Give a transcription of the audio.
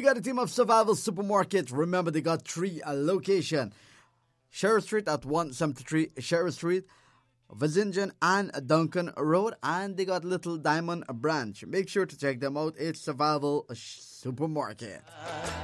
we got a team of Survival Supermarket. Remember, they got 3 locations. Sherry Street at 173 Sherry Street, Vizinjan and Duncan Road, and they got Little Diamond branch. Make sure to check them out. It's Survival Supermarket.